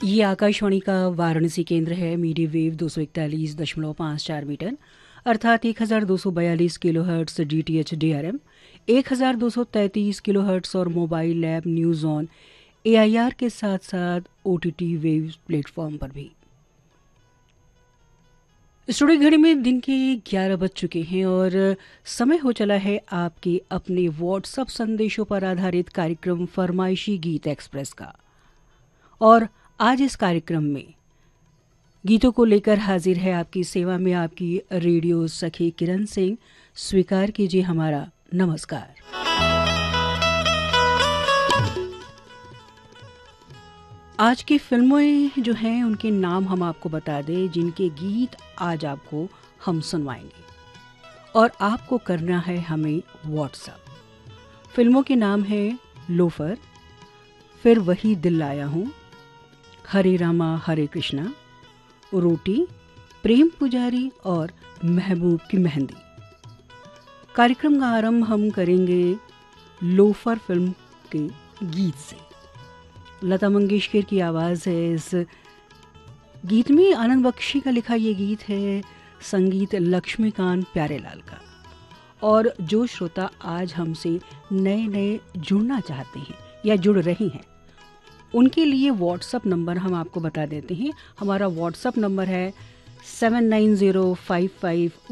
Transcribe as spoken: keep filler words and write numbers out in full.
ये आकाशवाणी का वाराणसी केंद्र है। मीडियम वेव दो सौ इकतालीस दशमलव पाँच चार मीटर अर्थात एक हज़ार दो सौ बयालीस kilo hertz D T H D R M, एक हज़ार दो सौ तैंतीस किलो हर्ट्स और mobile app news on A I R के साथ साथ O T T wave platform पर भी। स्टूडियो घड़ी में दिन के ग्यारह बज चुके हैं और समय हो चला है आपके अपने व्हाट्सएप संदेशों पर आधारित कार्यक्रम फरमाइशी गीत एक्सप्रेस का। और आज इस कार्यक्रम में गीतों को लेकर हाजिर है आपकी सेवा में आपकी रेडियो सखी किरण सिंह। स्वीकार कीजिए हमारा नमस्कार। आज की फिल्में जो हैं उनके नाम हम आपको बता दें, जिनके गीत आज आपको हम सुनवाएंगे और आपको करना है हमें व्हाट्सएप। फिल्मों के नाम है लोफर, फिर वही दिल लाया हूँ, हरे रामा हरे कृष्णा, रोटी, प्रेम पुजारी और महबूब की मेहंदी। कार्यक्रम का आरंभ हम करेंगे लोफर फिल्म के गीत से। लता मंगेशकर की आवाज़ है इस गीत में। आनंद बख्शी का लिखा ये गीत है, संगीत लक्ष्मीकांत प्यारेलाल का। और जो श्रोता आज हमसे नए नए जुड़ना चाहते हैं या जुड़ रही हैं, उनके लिए व्हाट्सएप नंबर हम आपको बता देते हैं। हमारा व्हाट्सएप नंबर है seven nine zero five five